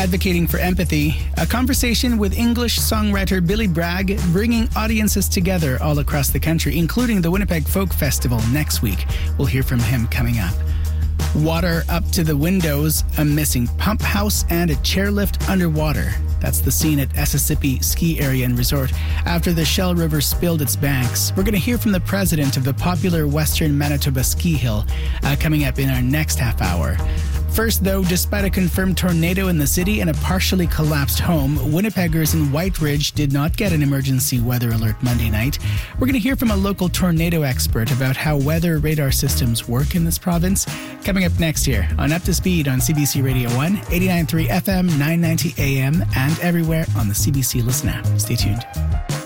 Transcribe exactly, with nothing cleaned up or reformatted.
Advocating for Empathy, a conversation with English songwriter Billy Bragg, bringing audiences together all across the country, including the Winnipeg Folk Festival next week. We'll hear from him coming up. Water up to the windows, a missing pump house, and a chairlift underwater. That's the scene at Essissippi Ski Area and Resort after the Shell River spilled its banks. We're going to hear from the president of the popular Western Manitoba Ski Hill uh, coming up in our next half hour. First, though, despite a confirmed tornado in the city and a partially collapsed home, Winnipeggers in White Ridge did not get an emergency weather alert Monday night. We're going to hear from a local tornado expert about how weather radar systems work in this province. Coming up next here on Up to Speed on C B C Radio one, eighty-nine point three F M, nine ninety A M, and everywhere on the C B C Listen app. Stay tuned.